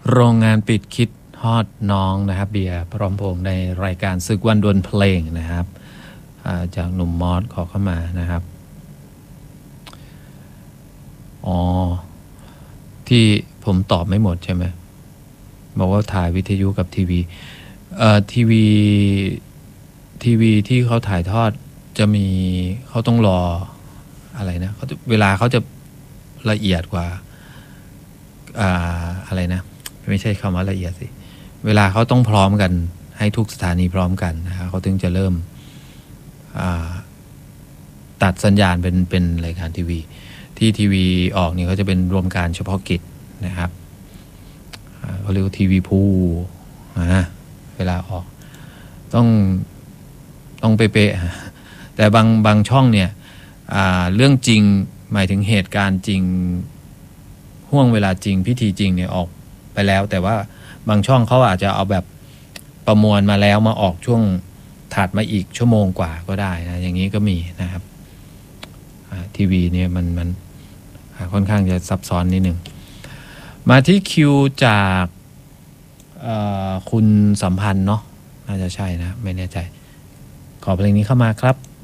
โรงงานปิดคิดฮอดน้องนะครับเบียร์พร้อมพงษ์ในรายการศึกวันดวลเพลงนะครับจากหนุ่มมอสขอเข้ามานะครับที่ผมตอบไม่หมดใช่ไหมบอกว่าถ่ายวิทยุกับทีวีทีวีที่เขาถ่ายทอดจะมีเขาต้องรออะไรนะเวลาเขาจะละเอียดกว่าอะไรนะไม่ใช่คำว่าละเอียดสิเวลาเขาต้องพร้อมกันให้ทุกสถานีพร้อมกันนะครับเขาถึงจะเริ่มตัดสัญญาณเป็นรายการทีวีที่ทีวีออกนี่เขาจะเป็นรวมการเฉพาะกิจนะครับเขาเรียกว่าทีวีพูเวลาออกต้องเป๊ะๆแต่บางช่องเนี่ยเรื่องจริงหมายถึงเหตุการณ์จริงห่วงเวลาจริงพิธีจริงเนี่ยออกไปแล้วแต่ว่าบางช่องเขาอาจจะเอาแบบประมวลมาแล้วมาออกช่วงถัดมาอีกชั่วโมงกว่าก็ได้นะอย่างนี้ก็มีนะครับทีวีเนี่ยมันค่อนข้างจะซับซ้อนนิดนึงมาที่คิวจากคุณสัมพันธ์เนาะน่าจะใช่นะไม่แน่ใจขอเพลงนี้เข้ามาครับ